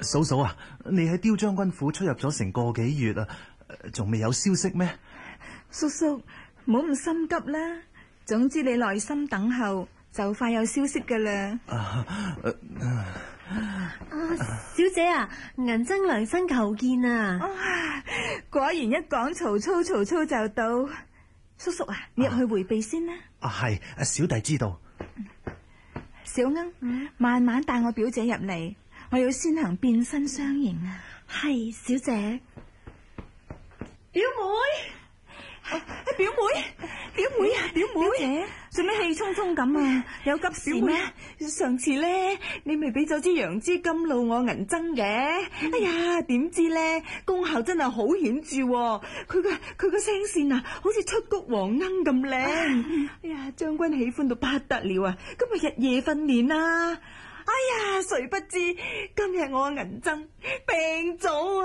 嫂嫂啊，你喺刁將軍府出入咗成個幾月啊，仲未有消息咩？ 叔叔，唔好咁心急啦。總之你耐心等候，就快有消息噶啦。 小姐啊，銀僧娘親求見啊！ 果然一講曹操，曹操就到。叔叔啊，你入去回避先啦。 係，小弟知道。 小鶯，慢慢帶我表姐入嚟，我要先行變身相迎啊。 係，小姐。 表妹，表妹啊，表妹，做咩氣沖沖咁啊？有急事咩？上次咧，你咪俾咗支楊枝甘露我銀僧嘅。哎呀，點知咧功效真係好顯著，佢個聲線啊，好似出谷黃鶯咁靚。哎呀，將軍喜歡到不得了啊！今日日夜訓練啊！哎呀，誰不知今日我銀僧病咗啊！